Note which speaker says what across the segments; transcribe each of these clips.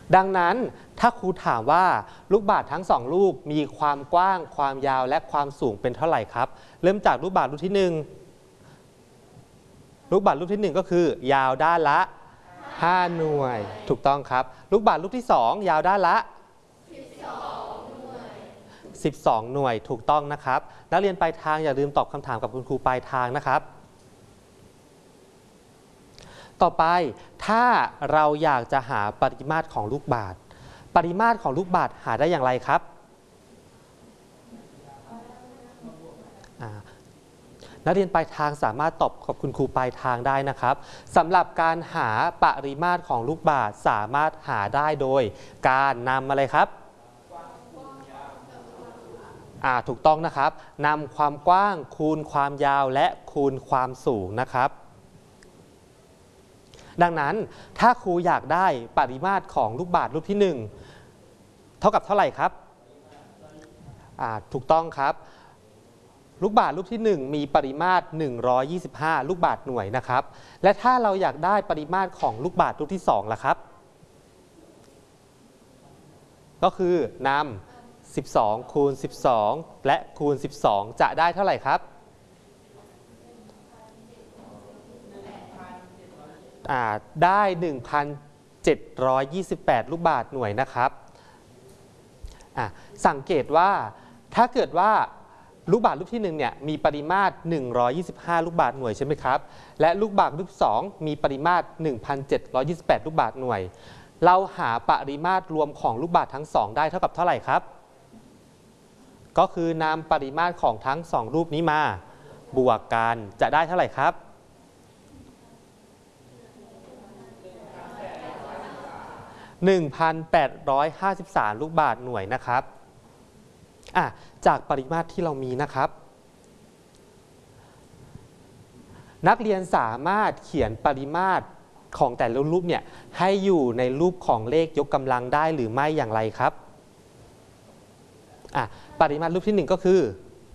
Speaker 1: ดังนั้นถ้าครูถามว่าลูกบาศก์ทั้ง2ลูกมีความกว้างความยาวและความสูงเป็นเท่าไหร่ครับเริ่มจากลูกบาศก์ลูกที่1ลูกบาศก์ลูกที่1ก็คือยาวด้านละ5หน่วยถูกต้องครับลูกบาศก์ลูกที่2ยาวด้านละ12หน่วยถูกต้องนะครับนักเรียนปลายทางอย่าลืมตอบคำถามกับคุณครูปลายทางนะครับต่อไปถ้าเราอยากจะหาปริมาตรของลูกบาศก์ปริมาตรของลูกบาศก์หาได้อย่างไรครับนักเรียนปลายทางสามารถตอบกับคุณครูปลายทางได้นะครับสำหรับการหาปริมาตรของลูกบาศก์สามารถหาได้โดยการนำอะไรครับถูกต้องนะครับนำความกว้างคูณความยาวและคูณความสูงนะครับดังนั้นถ้าครูอยากได้ปริมาตรของลูกบาศก์ลูกที่1เท่ากับเท่าไหร่ครับถูกต้องครับลูกบาศก์ลูกที่1มีปริมาตร125ลูกบาศก์หน่วยนะครับและถ้าเราอยากได้ปริมาตรของลูกบาศก์ลูกที่2ล่ะครับก็คือนำ12คูณ12และคูณ12จะได้เท่าไหร่ครับได้ 1,728 ลูกบาศก์หน่วยนะครับสังเกตว่าถ้าเกิดว่าลูกบาศก์ลูกที่1เนี่ยมีปริมาตร125ลูกบาศก์หน่วยใช่ไหมครับและลูกบาศก์ลูกที่2มีปริมาตร 1,728 ลูกบาศก์หน่วยเราหาปริมาตรรวมของลูกบาศก์ทั้ง2ได้เท่ากับเท่าไหร่ครับก็คือนำปริมาตรของทั้ง2รูปนี้มาบวกกันจะได้เท่าไหร่ครับ1,853 ลูกบาศก์หน่วยนะครับจากปริมาตรที่เรามีนะครับนักเรียนสามารถเขียนปริมาตรของแต่ละรูปเนี่ยให้อยู่ในรูปของเลขยกกำลังได้หรือไม่อย่างไรครับปริมาตรรูปที่1ก็คือ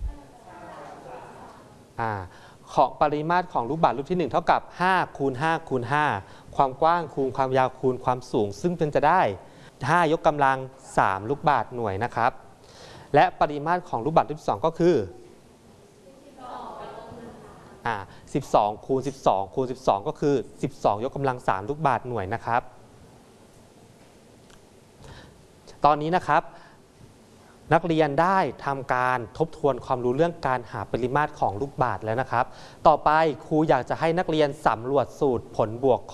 Speaker 1: ของปริมาตรของลูกบาศก์รูปที่1เท่ากับ5คูณ5คูณ5ความกว้างคูณความยาวคูณความสูงซึ่งจะได้5ยกกำลัง3ลูกบาศก์หน่วยนะครับและปริมาตรของลูกบาศก์รูปที่2ก็คือ12คูณ12คูณ12ก็คือ12ยกกำลัง3ลูกบาศก์หน่วยนะครับตอนนี้นะครับนักเรียนได้ทำการทบทวนความรู้เรื่องการหาปริมาตรของลูกบาศก์แล้วนะครับต่อไปครูอยากจะให้นักเรียนสำรวจสูตรผลบวก